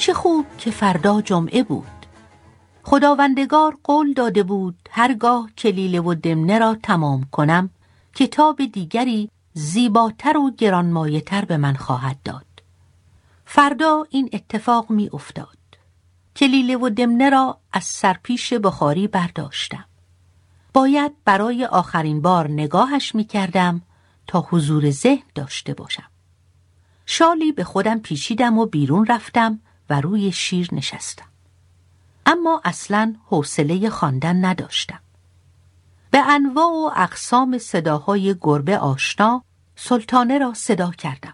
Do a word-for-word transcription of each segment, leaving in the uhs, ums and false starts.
چه خوب که فردا جمعه بود. خداوندگار قول داده بود هرگاه کلیله و دمنه را تمام کنم کتاب دیگری زیباتر و گرانمایه‌تر به من خواهد داد. فردا این اتفاق می افتاد. کلیله و دمنه را از سرپیش بخاری برداشتم. باید برای آخرین بار نگاهش می کردم تا حضور ذهن داشته باشم. شالی به خودم پیچیدم و بیرون رفتم و روی شیر نشستم. اما اصلاً حوصله خواندن نداشتم. به انواع و اقسام صداهای گربه آشنا سلطانه را صدا کردم.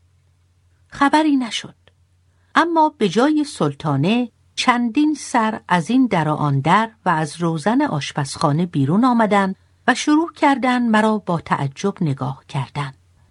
خبری نشد. اما به جای سلطانه چندین سر از این در و آن در و از روزن آشپزخانه بیرون آمدند و شروع کردند مرا با تعجب نگاه کردن.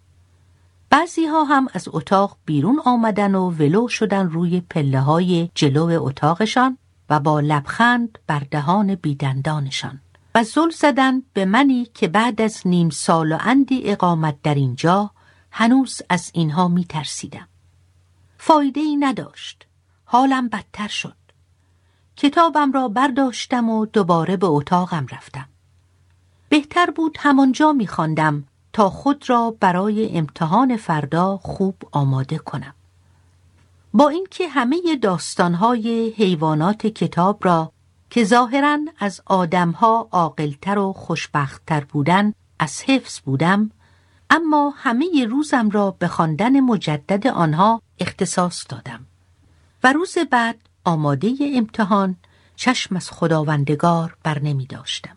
بعضی ها هم از اتاق بیرون آمدن و ولو شدن روی پله های جلو اتاقشان و با لبخند بر دهان بیدندانشان و زل زدن به منی که بعد از نیم سال و اندی اقامت در اینجا هنوز از اینها می ترسیدم. فایده ای نداشت. حالم بدتر شد. کتابم را برداشتم و دوباره به اتاقم رفتم. بهتر بود همانجا می خواندم تا خود را برای امتحان فردا خوب آماده کنم. با اینکه همه داستانهای حیوانات کتاب را که ظاهراً از آدمها عاقل‌تر و خوشبخت‌تر بودن از حفظ بودم، اما همه روزم را به خواندن مجدد آنها اختصاص دادم و روز بعد آماده امتحان چشم از خداوندگار بر نمی داشتم.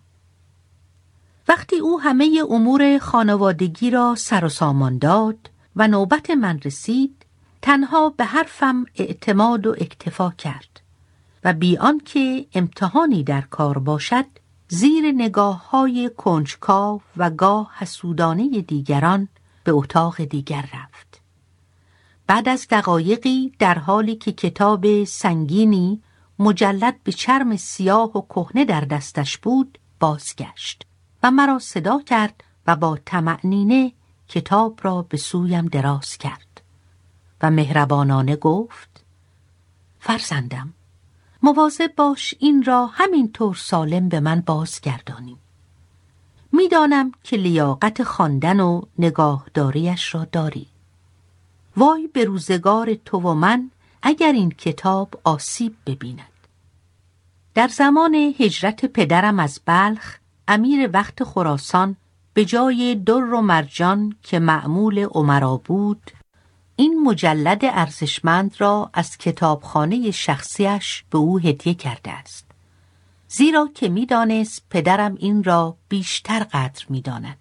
وقتی او همه امور خانوادگی را سر و سامان داد و نوبت من رسید، تنها به حرفم اعتماد و اکتفا کرد و بی آنکه امتحانی در کار باشد زیر نگاه‌های کنجکاو و گاه حسودانه دیگران به اتاق دیگر رفت. بعد از دقایقی در حالی که کتاب سنگینی مجلد به چرم سیاه و کهنه در دستش بود بازگشت و مرا صدا کرد و با طمأنینه کتاب را به سویم دراز کرد و مهربانانه گفت: فرزندم، مواظب باش این را همینطور سالم به من بازگردانی. میدانم که لیاقت خواندن و نگاهداریش را داری. وای به روزگار تو و من اگر این کتاب آسیب ببیند. در زمان هجرت پدرم از بلخ، امیر وقت خراسان به جای در و مرجان که معمول امرا بود، این مجلد ارزشمند را از کتابخانه شخصیش به او هدیه کرده است، زیرا که می‌دانست پدرم این را بیشتر قدر می‌داند.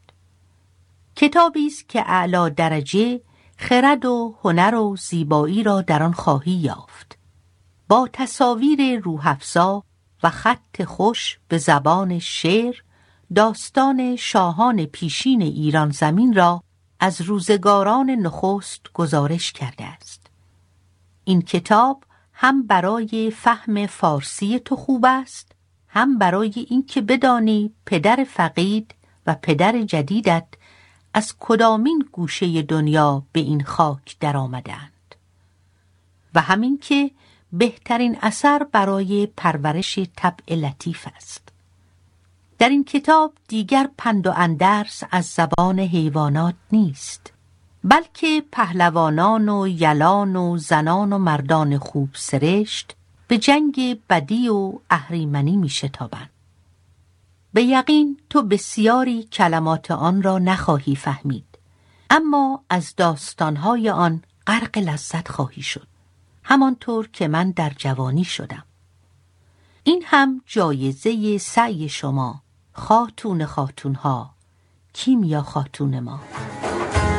کتابی است که اعلی درجه خرد و هنر و زیبایی را در آن خواهی یافت، با تصاویر روح‌افزا و خط خوش به زبان شعر داستان شاهان پیشین ایران زمین را از روزگاران نخست گزارش کرده است. این کتاب هم برای فهم فارسی تو خوب است، هم برای اینکه بدانی پدر فقید و پدر جدیدت از کدامین گوشه دنیا به این خاک در آمدند و همین که بهترین اثر برای پرورش طبع لطیف است. در این کتاب دیگر پند و اندرس از زبان حیوانات نیست، بلکه پهلوانان و یلان و زنان و مردان خوب سرشت به جنگ بدی و اهریمنی می شتابند. به یقین تو بسیاری کلمات آن را نخواهی فهمید، اما از داستانهای آن غرق لذت خواهی شد، همانطور که من در جوانی شدم. این هم جایزه سعی شما، خاتون خاتونها، کیمیا خاتون ما.